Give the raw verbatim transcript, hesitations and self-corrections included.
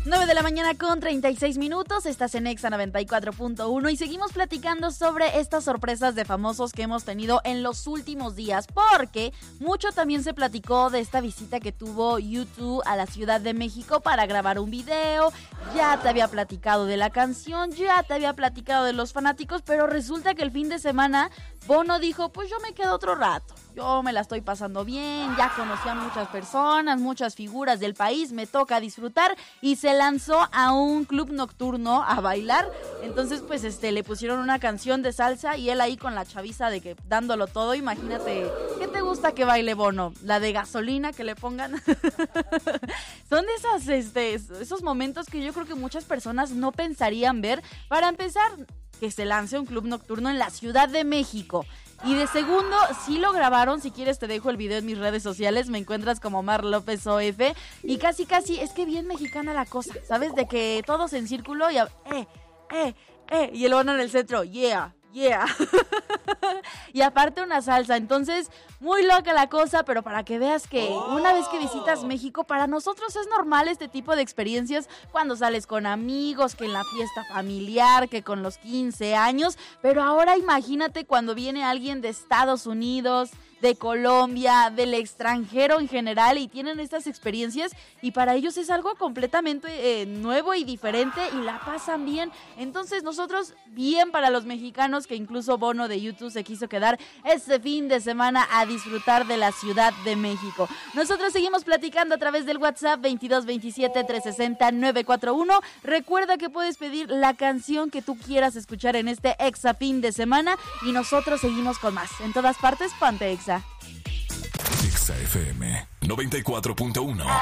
nueve de la mañana con treinta y seis minutos, estás en Exa noventa y cuatro punto uno y seguimos platicando sobre estas sorpresas de famosos que hemos tenido en los últimos días, porque mucho también se platicó de esta visita que tuvo U dos a la Ciudad de México para grabar un video. Ya te había platicado de la canción, ya te había platicado de los fanáticos, pero resulta que el fin de semana Bono dijo, pues yo me quedo otro rato. Yo me la estoy pasando bien, ya conocí a muchas personas, muchas figuras del país, me toca disfrutar y se lanzó a un club nocturno a bailar. Entonces pues este le pusieron una canción de salsa y él ahí con la chaviza de que dándolo todo. Imagínate, ¿qué te gusta que baile Bono? ¿La de gasolina que le pongan? Son de esas, este, esos momentos que yo creo que muchas personas no pensarían ver. Para empezar, que se lance un club nocturno en la Ciudad de México. Y de segundo, sí lo grabaron. Si quieres te dejo el video en mis redes sociales. Me encuentras como Mar López O F. Y casi casi, es que bien mexicana la cosa, ¿sabes? De que todos en círculo y a, eh, eh, eh. Y el Bono en el centro, yeah, yeah. Y aparte una salsa. Entonces, muy loca la cosa, pero para que veas que una vez que visitas México, para nosotros es normal este tipo de experiencias cuando sales con amigos, que en la fiesta familiar, que con los quince años, pero ahora imagínate cuando viene alguien de Estados Unidos, de Colombia, del extranjero en general y tienen estas experiencias y para ellos es algo completamente eh, nuevo y diferente y la pasan bien. Entonces nosotros, bien para los mexicanos, que incluso Bono de U dos se quiso quedar este fin de semana a disfrutar de la Ciudad de México. Nosotros seguimos platicando a través del WhatsApp veintidós veintisiete trescientos sesenta nueve cuatro uno. Recuerda que puedes pedir la canción que tú quieras escuchar en este Exa fin de semana y nosotros seguimos con más. En todas partes, ponte Exa. Exa F M noventa y cuatro punto uno.